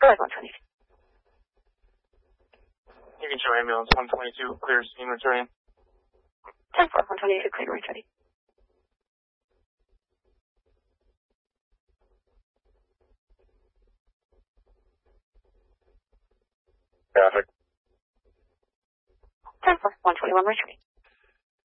Go ahead, 122. You can show ambulance 122, clear steam returning. 10-4, 122, clear to reach ready. Traffic. 10-4, 121, reach ready.